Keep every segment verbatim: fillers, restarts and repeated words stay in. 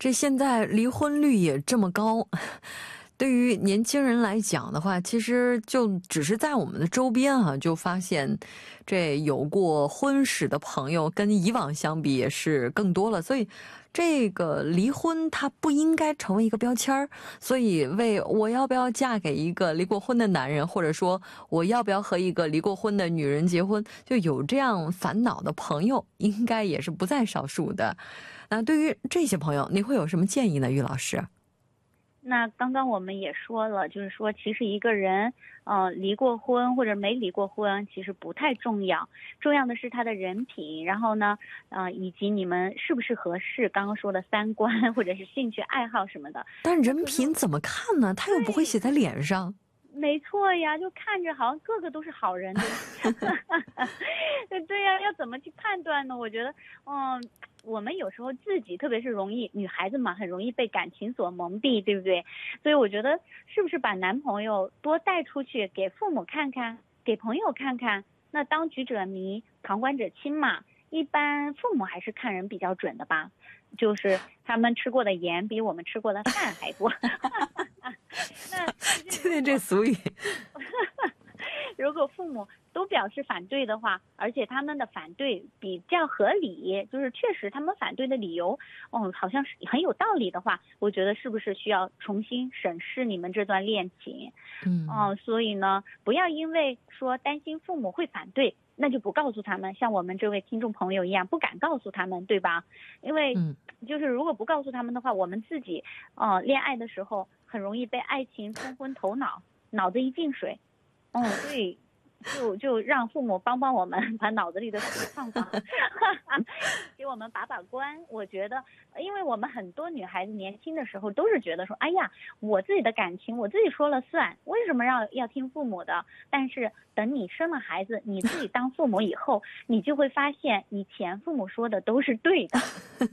这现在离婚率也这么高，对于年轻人来讲的话，其实就只是在我们的周边啊，就发现这有过婚史的朋友跟以往相比也是更多了，所以这个离婚它不应该成为一个标签儿，所以为我要不要嫁给一个离过婚的男人，或者说我要不要和一个离过婚的女人结婚，就有这样烦恼的朋友应该也是不在少数的。那对于这些朋友你会有什么建议呢，于老师？ 那刚刚我们也说了，就是说其实一个人呃离过婚或者没离过婚其实不太重要，重要的是他的人品，然后呢呃以及你们是不是合适，刚刚说的三观或者是兴趣爱好什么的。 但人品怎么看呢？他又不会写在脸上。 没错呀，就看着好像个个都是好人。对呀，要怎么去判断呢？我觉得嗯我们有时候自己特别是容易，女孩子嘛很容易被感情所蒙蔽，对不对？所以我觉得是不是把男朋友多带出去给父母看看，给朋友看看，那当局者迷，旁观者清嘛，一般父母还是看人比较准的吧，就是他们吃过的盐比我们吃过的饭还多。那今天这俗语如果父母都表示反对的话，而且他们的反对比较合理，就是确实他们反对的理由哦，好像是很有道理的话，我觉得是不是需要重新审视你们这段恋情。 嗯哦，所以呢不要因为说担心父母会反对，那就不告诉他们，像我们这位听众朋友一样不敢告诉他们，对吧？因为就是如果不告诉他们的话，我们自己呃恋爱的时候很容易被爱情冲昏头脑，脑子一进水。嗯，所以就就让父母帮帮我们，把脑子里的水放放，给我们把把关。我觉得，因为我们很多女孩子年轻的时候都是觉得说，哎呀，我自己的感情我自己说了算，为什么让要听父母的？但是等你生了孩子，你自己当父母以后，你就会发现以前父母说的都是对的。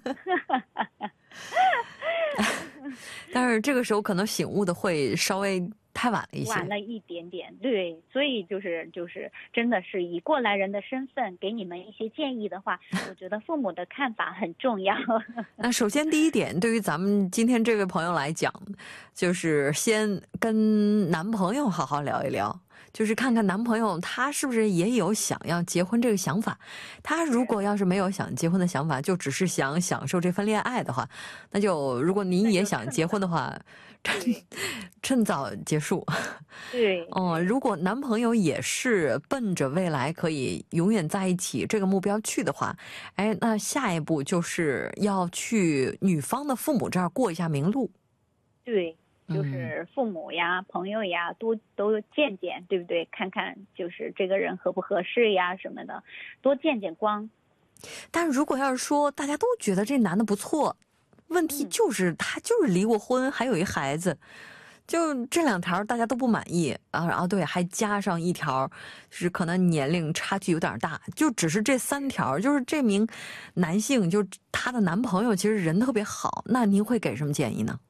但是这个时候可能醒悟的会稍微太晚了一些， 晚了一点点，对，所以就是就是真的是以过来人的身份给你们一些建议的话，我觉得父母的看法很重要。 那首先第一点，对于咱们今天这位朋友来讲，就是先跟男朋友好好聊一聊，就是看看男朋友他是不是也有想要结婚这个想法。他如果要是没有想结婚的想法，就只是想享受这份恋爱的话，那就如果您也想结婚的话，趁趁早结束。 对， 哦、嗯，如果男朋友也是奔着未来可以永远在一起这个目标去的话，哎，那下一步就是要去女方的父母这儿过一下明路。 对，就是父母呀、朋友呀，都都见见，对不对？看看就是这个人合不合适呀什么的，多见见光。 但如果要是说大家都觉得这男的不错，问题就是他就是离过婚，还有一孩子，就这两条大家都不满意啊。然后对，还加上一条是可能年龄差距有点大，就只是这三条，就是这名男性就他的男朋友其实人特别好，那您会给什么建议呢？